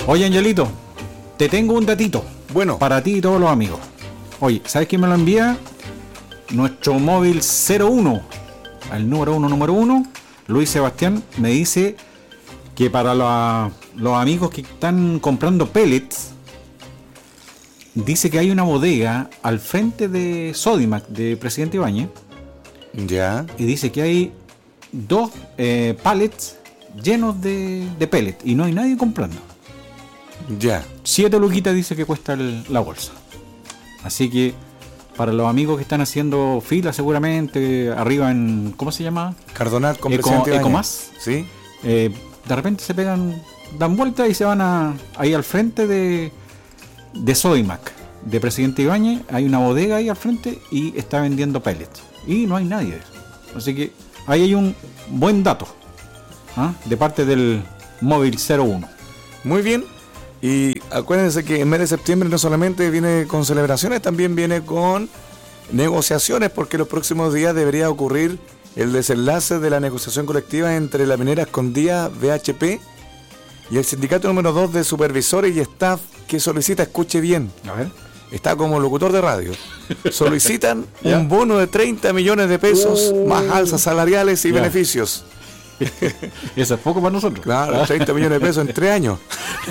Oye, Angelito, te tengo un datito. Bueno. Para ti y todos los amigos. Oye, ¿sabes quién me lo envía? Nuestro móvil 01, al número uno, Luis Sebastián, me dice que para los amigos que están comprando pellets, dice que hay una bodega al frente de Sodimac, de Presidente Ibáñez. Ya. Y dice que hay 2 pallets llenos de pellets y no hay nadie comprando. Ya. 7 luquitas dice que cuesta la bolsa. Así que para los amigos que están haciendo fila seguramente arriba en, ¿cómo se llama? Cardonal con Presidente Ibáñez. Ecomás. Sí. De repente se pegan, dan vuelta y se van ahí al frente de Sodimac, de Presidente Ibáñez. Hay una bodega ahí al frente y está vendiendo pellets. Y no hay nadie. Así que ahí hay un buen dato, ¿ah? De parte del móvil 01. Muy bien. Y acuérdense que el mes de septiembre no solamente viene con celebraciones, también viene con negociaciones, porque los próximos días debería ocurrir el desenlace de la negociación colectiva entre la minera Escondida BHP y el sindicato número 2 de supervisores y staff, que solicita, escuche bien, A ver. está como locutor de radio, solicitan un bono de 30 millones de pesos más alzas salariales y beneficios. Eso es poco para nosotros. Claro, 30 millones de pesos en 3 años.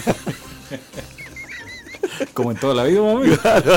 Como en toda la vida, mami.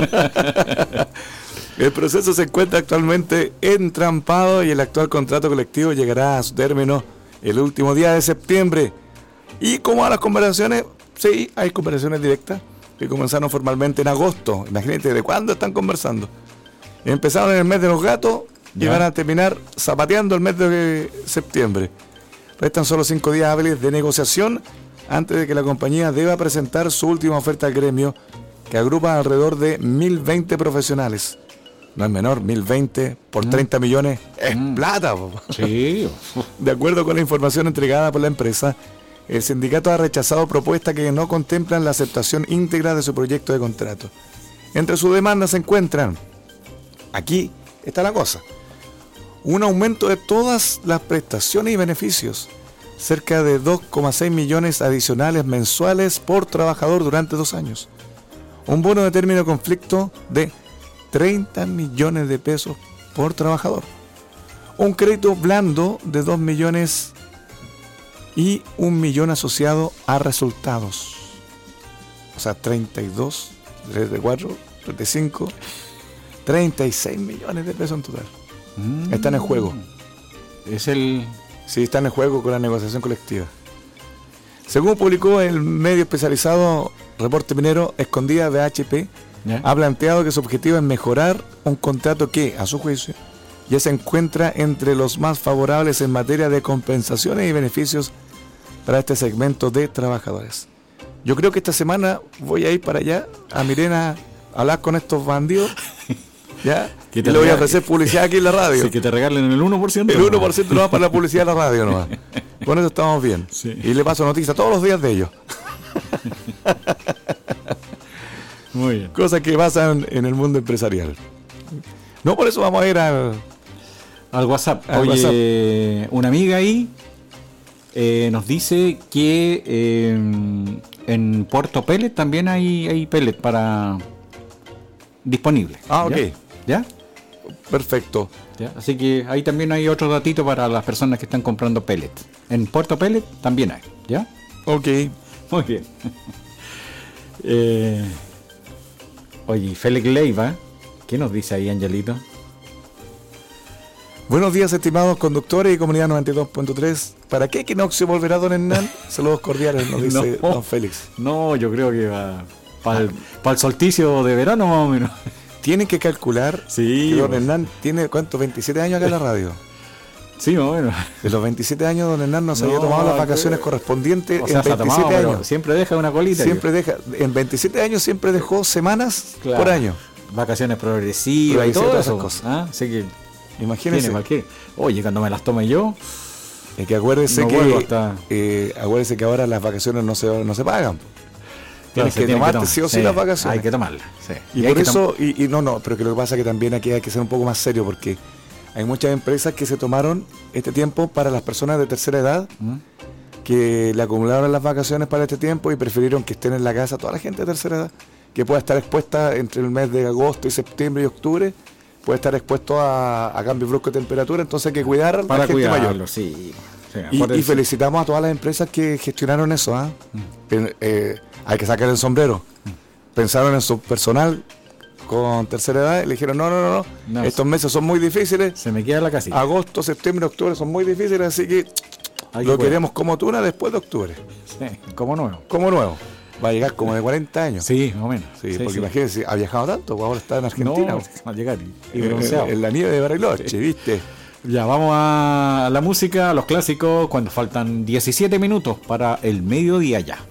El proceso se encuentra actualmente entrampado y el actual contrato colectivo llegará a su término el último día de septiembre. Y como a las conversaciones, sí, hay conversaciones directas que comenzaron formalmente en agosto. Imagínate, ¿de cuándo están conversando? Empezaron en el mes de los gatos y van a terminar zapateando el mes de septiembre. Restan solo 5 días hábiles de negociación antes de que la compañía deba presentar su última oferta al gremio, que agrupa alrededor de 1.020 profesionales. No es menor, 1.020 por 30 millones es plata. Sí. De acuerdo con la información entregada por la empresa, el sindicato ha rechazado propuestas que no contemplan la aceptación íntegra de su proyecto de contrato. Entre sus demandas se encuentran, aquí está la cosa, un aumento de todas las prestaciones y beneficios, cerca de 2,6 millones adicionales mensuales por trabajador durante 2 años, un bono de término de conflicto de 30 millones de pesos por trabajador, un crédito blando de 2 millones y 1 millón asociado a resultados. O sea, 32, 34, 35, 36 millones de pesos en total. Están en juego. Es el... Sí, están en juego con la negociación colectiva. Según publicó el medio especializado Reporte Minero, Escondida BHP, ha planteado que su objetivo es mejorar un contrato que, a su juicio, ya se encuentra entre los más favorables en materia de compensaciones y beneficios para este segmento de trabajadores. Yo creo que esta semana voy a ir para allá, a Mirena, a hablar con estos bandidos, ¿ya? Y le voy a ofrecer publicidad aquí en la radio. Sí, que te regalen el 1%. El 1% no va para la publicidad de la radio nomás. Con eso estamos bien. Sí. Y le paso noticias todos los días de ellos. Muy bien. Cosas que pasan en el mundo empresarial. No, por eso vamos a ir al WhatsApp. Al Oye, una amiga ahí nos dice que en Puerto Pellet también hay pellet para disponible. Ah, ok. ¿Ya? Perfecto. ¿Ya? Así que ahí también hay otro datito para las personas que están comprando pellet. En Puerto Pellet también hay. ¿Ya? Ok. Muy bien. Oye, Félix Leiva, ¿qué nos dice ahí, Angelito? Buenos días, estimados conductores y comunidad 92.3. ¿Para qué equinoccio volverá don Hernán? Saludos cordiales, nos dice don Félix. No, yo creo que va para el solsticio de verano más o menos. Tienen que calcular Sí, que don pues. Hernán tiene, ¿cuánto? 27 años acá en la radio. Sí, más o menos. De los 27 años, don Hernán no se había No, tomado las vacaciones correspondientes O sea, en se ha 27 tomado, pero años. siempre deja una colita. Siempre deja, en 27 años siempre dejó semanas Claro. por año. Vacaciones progresivas y todo todas eso. esas cosas. ¿Ah? Así que Imagínense. tiene cualquier... Oye, cuando me las tome yo, Es que acuérdese No que vuelvo hasta- acuérdese que ahora las vacaciones no se pagan. Tienes se que tiene tomarte tomar. sí o sí las vacaciones. Hay que tomarlas. Sí. Y hay por que eso, pero que lo que pasa es que también aquí hay que ser un poco más serio, porque hay muchas empresas que se tomaron este tiempo para las personas de tercera edad, que le acumularon las vacaciones para este tiempo y prefirieron que estén en la casa toda la gente de tercera edad, que pueda estar expuesta entre el mes de agosto y septiembre y octubre, puede estar expuesto a cambios bruscos de temperatura, entonces hay que cuidar a la gente mayor. Sí. Y felicitamos a todas las empresas que gestionaron eso. Hay que sacar el sombrero. Pensaron en su personal con tercera edad y le dijeron no, estos meses son muy difíciles, se me queda la casita. Agosto, septiembre, octubre son muy difíciles, así que lo queremos como tuna después de octubre. Sí, como nuevo. Va a llegar como de 40 años. Sí, más o menos. Sí, porque imagínense, ha viajado tanto, pues ahora está en Argentina. No, va a llegar y bronceado. En la nieve de Bariloche, ¿viste? Ya, vamos a la música, a los clásicos, cuando faltan 17 minutos para el mediodía ya.